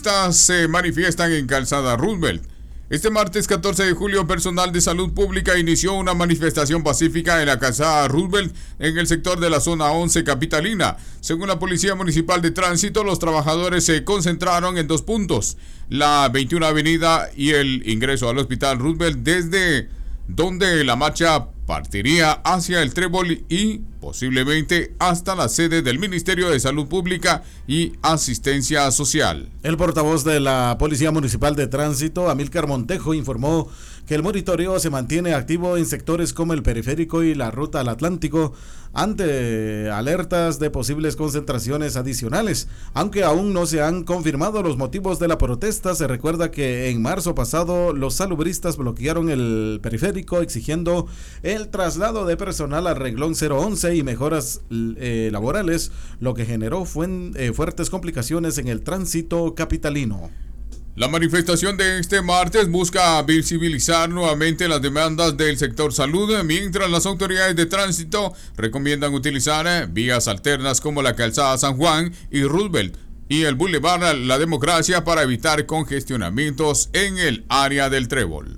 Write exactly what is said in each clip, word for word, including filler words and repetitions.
salubristas se manifiestan en Calzada Roosevelt. Este martes catorce de julio, personal de salud pública inició una manifestación pacífica en la Calzada Roosevelt en el sector de la zona once capitalina. Según la Policía Municipal de Tránsito, los trabajadores se concentraron en dos puntos: la veintiuna Avenida y el ingreso al Hospital Roosevelt, desde donde la marcha partiría hacia el Trébol y posiblemente hasta la sede del Ministerio de Salud Pública y Asistencia Social. El portavoz de la Policía Municipal de Tránsito, Amílcar Montejo, informó que el monitoreo se mantiene activo en sectores como el Periférico y la Ruta al Atlántico ante alertas de posibles concentraciones adicionales. Aunque aún no se han confirmado los motivos de la protesta, se recuerda que en marzo pasado los salubristas bloquearon el Periférico exigiendo el traslado de personal al renglón cero once y mejoras eh, laborales, lo que generó fuen, eh, fuertes complicaciones en el tránsito capitalino. La manifestación de este martes busca visibilizar nuevamente las demandas del sector salud, mientras las autoridades de tránsito recomiendan utilizar vías alternas como la Calzada San Juan y Roosevelt y el Boulevard La Democracia para evitar congestionamientos en el área del Trébol.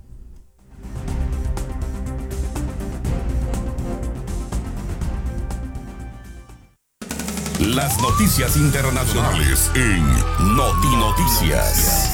Las noticias internacionales en Noti Noticias.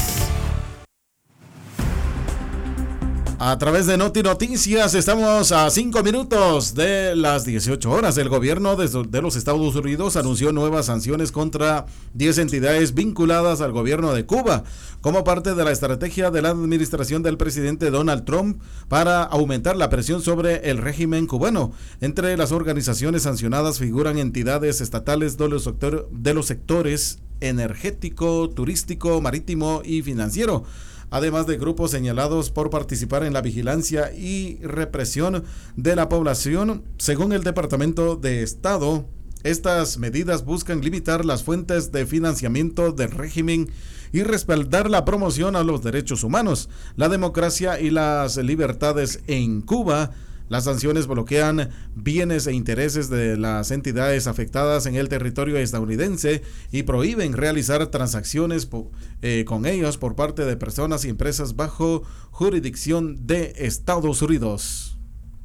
A través de Noti Noticias estamos a cinco minutos de las dieciocho horas. El gobierno de los Estados Unidos anunció nuevas sanciones contra diez entidades vinculadas al gobierno de Cuba como parte de la estrategia de la administración del presidente Donald Trump para aumentar la presión sobre el régimen cubano. Entre las organizaciones sancionadas figuran entidades estatales de los, sector, de los sectores energético, turístico, marítimo y financiero, además de grupos señalados por participar en la vigilancia y represión de la población. Según el Departamento de Estado, estas medidas buscan limitar las fuentes de financiamiento del régimen y respaldar la promoción a los derechos humanos, la democracia y las libertades en Cuba. Las sanciones bloquean bienes e intereses de las entidades afectadas en el territorio estadounidense y prohíben realizar transacciones eh, con ellos por parte de personas y empresas bajo jurisdicción de Estados Unidos.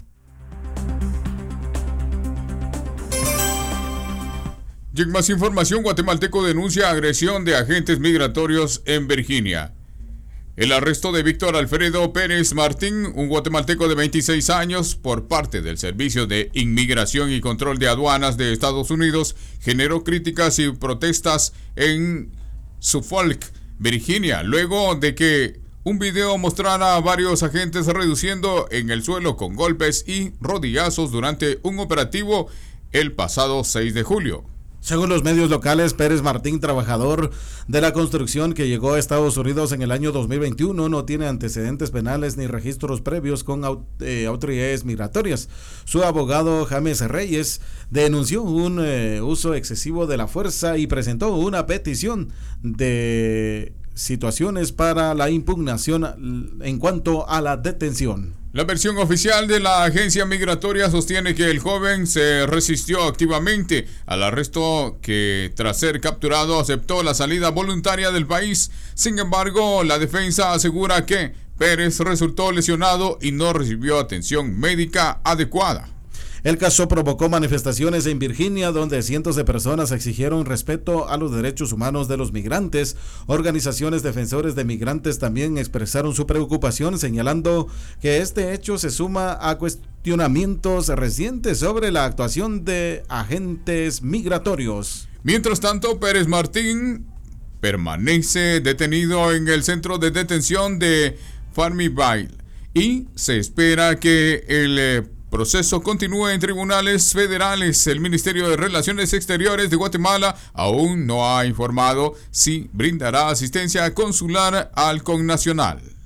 Y en más información, guatemalteco denuncia agresión de agentes migratorios en Virginia. El arresto de Víctor Alfredo Pérez Martín, un guatemalteco de veintiséis años, por parte del Servicio de Inmigración y Control de Aduanas de Estados Unidos, generó críticas y protestas en Suffolk, Virginia, luego de que un video mostrara a varios agentes reduciendo en el suelo con golpes y rodillazos durante un operativo el pasado seis de julio. Según los medios locales, Pérez Martín, trabajador de la construcción que llegó a Estados Unidos en el año dos mil veintiuno, no tiene antecedentes penales ni registros previos con eh, autoridades migratorias. Su abogado, James Reyes, denunció un eh, uso excesivo de la fuerza y presentó una petición de situaciones para la impugnación en cuanto a la detención. La versión oficial de la agencia migratoria sostiene que el joven se resistió activamente al arresto, que tras ser capturado aceptó la salida voluntaria del país. Sin embargo, la defensa asegura que Pérez resultó lesionado y no recibió atención médica adecuada. El caso provocó manifestaciones en Virginia, donde cientos de personas exigieron respeto a los derechos humanos de los migrantes. Organizaciones defensores de migrantes también expresaron su preocupación, señalando que este hecho se suma a cuestionamientos recientes sobre la actuación de agentes migratorios. Mientras tanto, Pérez Martín permanece detenido en el centro de detención de Farmingville y se espera que el eh, proceso continúa en tribunales federales. El Ministerio de Relaciones Exteriores de Guatemala aún no ha informado si brindará asistencia consular al connacional.